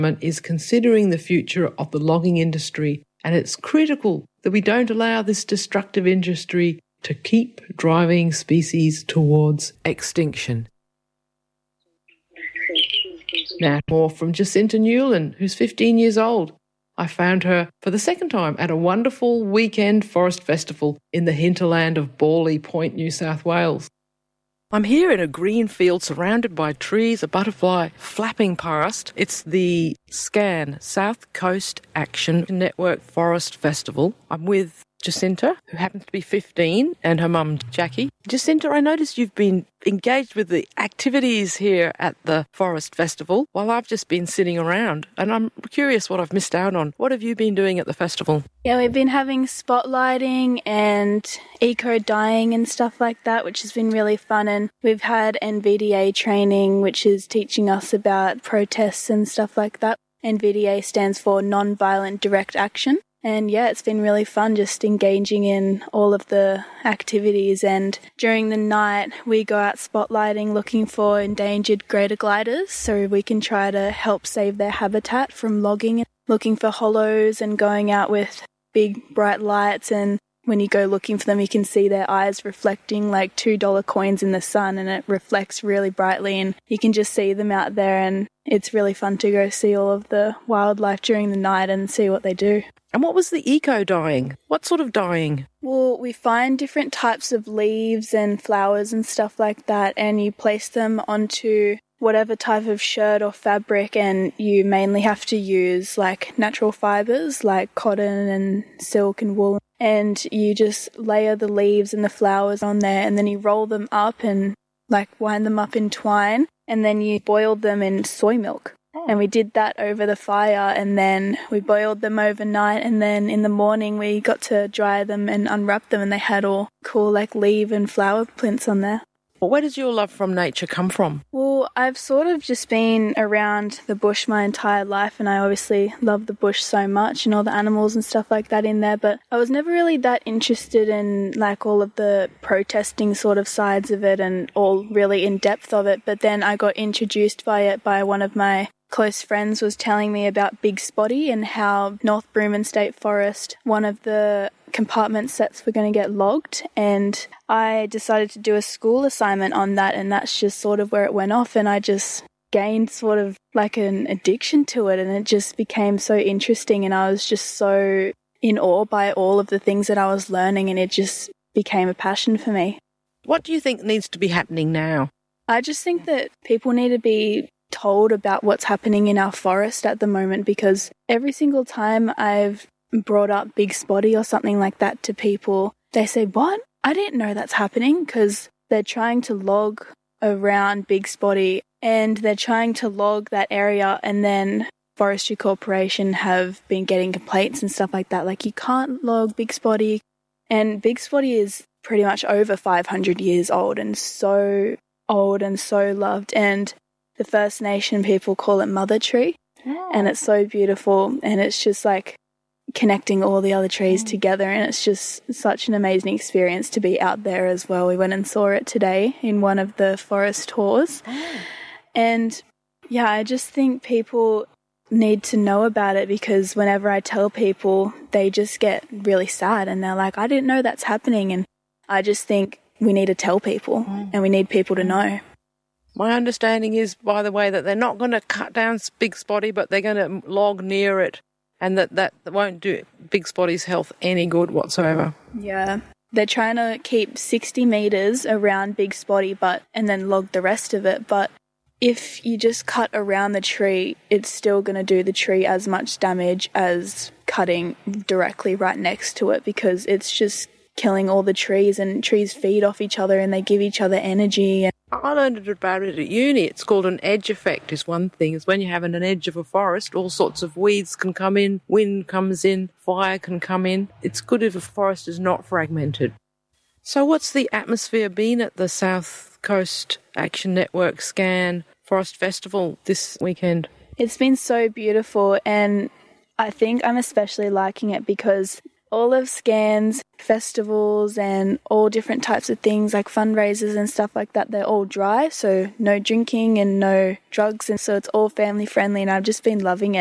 is considering the future of the logging industry, and it's critical that we don't allow this destructive industry to keep driving species towards extinction. Now, more from Jacinta Newland, who's 15 years old. I found her for the second time at a wonderful weekend forest festival in the hinterland of Bawley Point, New South Wales. I'm here in a green field surrounded by trees, a butterfly flapping past. It's the SCAN, South Coast Action Network Forest Festival. I'm with Jacinta, who happens to be 15, and her mum, Jackie. Jacinta, I noticed you've been engaged with the activities here at the Forest Festival while I've just been sitting around, and I'm curious what I've missed out on. What have you been doing at the festival? Yeah, we've been having spotlighting and eco-dyeing and stuff like that, which has been really fun, and we've had NVDA training, which is teaching us about protests and stuff like that. NVDA stands for Non-Violent Direct Action. And yeah, it's been really fun just engaging in all of the activities. And during the night, we go out spotlighting looking for endangered greater gliders so we can try to help save their habitat from logging, looking for hollows and going out with big bright lights. And when you go looking for them, you can see their eyes reflecting like $2 coins in the sun, and it reflects really brightly, and you can just see them out there. And it's really fun to go see all of the wildlife during the night and see what they do. And what was the eco-dyeing? What sort of dyeing? Well, we find different types of leaves and flowers and stuff like that, and you place them onto whatever type of shirt or fabric, and you mainly have to use like natural fibers like cotton and silk and wool, and you just layer the leaves and the flowers on there, and then you roll them up and like wind them up in twine, and then you boil them in soy milk. And we did that over the fire, and then we boiled them overnight, and then in the morning we got to dry them and unwrap them, and they had all cool like leaf and flower prints on there. Well, where does your love from nature come from? Well, I've sort of just been around the bush my entire life, and I obviously love the bush so much and all the animals and stuff like that in there, but I was never really that interested in like all of the protesting sort of sides of it and all really in depth of it. But then I got introduced by it by one of my close friends was telling me about Big Spotty and how North Broomon State Forest, one of the compartment sets were going to get logged, and I decided to do a school assignment on that, and that's just sort of where it went off, and I just gained sort of like an addiction to it, and it just became so interesting, and I was just so in awe by all of the things that I was learning, and it just became a passion for me. What do you think needs to be happening now? I just think that people need to be told about what's happening in our forest at the moment, because every single time I've brought up Big Spotty or something like that to people, they say, "What? I didn't know that's happening," because they're trying to log around Big Spotty and they're trying to log that area, and then Forestry Corporation have been getting complaints and stuff like that, like you can't log Big Spotty, and Big Spotty is pretty much over 500 years old and so loved, and the First Nation people call it Mother Tree, and it's so beautiful, and it's just like connecting all the other trees together, and it's just such an amazing experience to be out there as well. We went and saw it today in one of the forest tours, and yeah, I just think people need to know about it, because whenever I tell people, they just get really sad and they're like, I didn't know that's happening, and I just think we need to tell people and we need people to know. My understanding is, by the way, that they're not going to cut down Big Spotty, but they're going to log near it, and that won't do Big Spotty's health any good whatsoever. Yeah. They're trying to keep 60 metres around Big Spotty and then log the rest of it. But if you just cut around the tree, it's still going to do the tree as much damage as cutting directly right next to it, because it's just killing all the trees, and trees feed off each other and they give each other energy. I learned about it at uni. It's called an edge effect is one thing. Is when you have an edge of a forest, all sorts of weeds can come in, wind comes in, fire can come in. It's good if a forest is not fragmented. So what's the atmosphere been at the South Coast Action Network SCAN Forest Festival this weekend? It's been so beautiful, and I think I'm especially liking it because all of Scan's festivals and all different types of things like fundraisers and stuff like that, they're all dry, so no drinking and no drugs, and so it's all family friendly, and I've just been loving it.